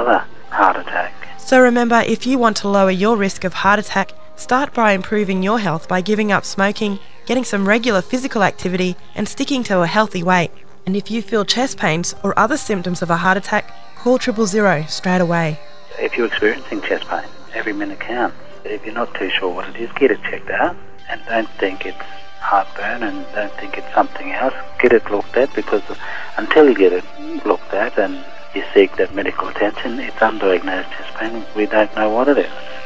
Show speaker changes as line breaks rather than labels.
another heart attack.
So remember, if you want to lower your risk of heart attack, start by improving your health by giving up smoking, getting some regular physical activity, and sticking to a healthy weight. And if you feel chest pains or other symptoms of a heart attack, call 000 straight away.
If you're experiencing chest pain, every minute counts. If you're not too sure what it is, get it checked out, and don't think it's heartburn and don't think it's something else. Get it looked at, because until you get it looked at and you seek that medical attention, it's undiagnosed chest pain. We don't know what it is.